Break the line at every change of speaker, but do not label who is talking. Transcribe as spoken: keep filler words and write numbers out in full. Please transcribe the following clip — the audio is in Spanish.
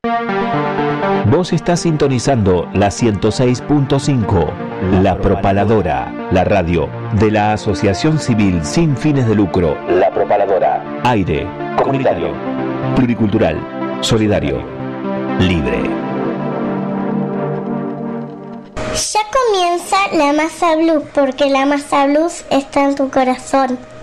Vos estás sintonizando la ciento seis punto cinco, La Propaladora, la radio de la Asociación Civil Sin Fines de Lucro. La Propaladora. Aire, comunitario, pluricultural, solidario, libre.
Ya comienza la masa blues, porque la masa blues está en tu corazón.